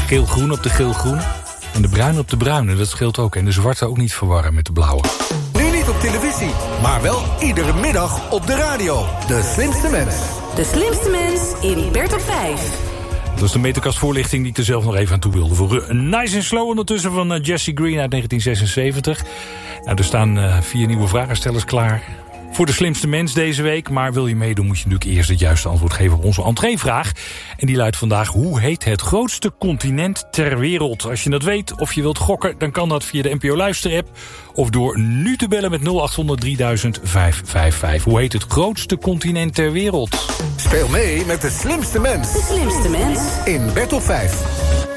geel-groen op de geel-groen. En de bruine op de bruine, dat scheelt ook. En de zwarte ook niet verwarren met de blauwe. Nu niet op televisie, maar wel iedere middag op de radio. De slimste mens. De slimste mens in Bert op 5. Dat is de meterkastvoorlichting die ik er zelf nog even aan toe wilde voegen. Nice and Slow ondertussen van Jesse Green uit 1976. Nou, er staan 4 nieuwe vragenstellers klaar voor de slimste mens deze week. Maar wil je meedoen, moet je natuurlijk eerst het juiste antwoord geven op onze entreevraag. En die luidt vandaag: hoe heet het grootste continent ter wereld? Als je dat weet of je wilt gokken, dan kan dat via de NPO Luister-app. Of door nu te bellen met 0800 3000 555. Hoe heet het grootste continent ter wereld? Speel mee met de slimste mens. De slimste mens In Bert op 5.